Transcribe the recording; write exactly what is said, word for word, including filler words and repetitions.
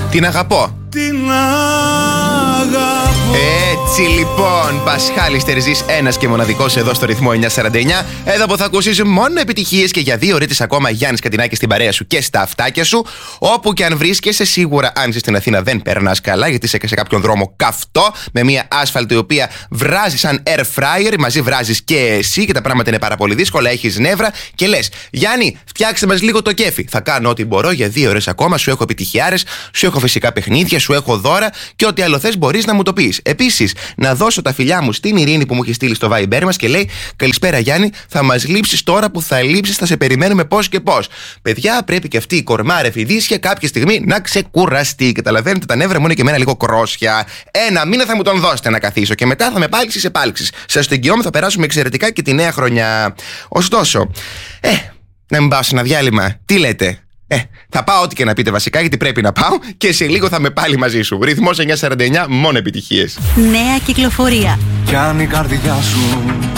Την αγαπώ. Την αγαπώ. Έτσι λοιπόν, Πασχάλης Τερζής, ένας και μοναδικός εδώ στο ρυθμό εννιακόσια σαράντα εννιά. Εδώ που θα ακούσεις μόνο επιτυχίες και για δύο ώρες ακόμα Γιάννης Κατινάκης στην παρέα σου και στα αυτάκια σου. Όπου και αν βρίσκεσαι, σίγουρα αν είσαι στην Αθήνα δεν περνάς καλά, γιατί είσαι σε κάποιον δρόμο καυτό, με μια άσφαλτο η οποία βράζει σαν air fryer, μαζί βράζεις και εσύ και τα πράγματα είναι πάρα πολύ δύσκολα, έχεις νεύρα και λες, Γιάννη, φτιάξτε μας λίγο το κέφι. Θα κάνω ό,τι μπορώ για δύο ώρες ακόμα, σου έχω επιτυχιάρες, σου έχω φυσικά παιχνίδια, σου έχω δώρα και ό,τι άλλο θες μπορείς να μου το πεις. Επίσης, να δώσω τα φιλιά μου στην Ειρήνη που μου έχει στείλει στο Viber μας και λέει: Καλησπέρα Γιάννη, θα μας λείψεις τώρα που θα λείψεις, θα σε περιμένουμε πώς και πώς. Παιδιά, πρέπει και αυτή η κορμάρε φιδίσια κάποια στιγμή να ξεκουραστεί. Καταλαβαίνετε, τα νεύρα μου είναι και εμένα λίγο κρόσια. Ένα μήνα θα μου τον δώσετε να καθίσω και μετά θα με πάλξεις σε πάλξεις. Σας το εγγυώμαι, θα περάσουμε εξαιρετικά και τη νέα χρονιά. Ωστόσο, ε, να μην πάω σε ένα διάλειμμα. Τι λέτε? Ε, θα πάω ό,τι και να πείτε βασικά, γιατί πρέπει να πάω και σε λίγο θα είμαι πάλι μαζί σου. Ρυθμός εννιακόσια σαράντα εννιά, μόνο επιτυχίες. Νέα κυκλοφορία. Κι αν η καρδιά σου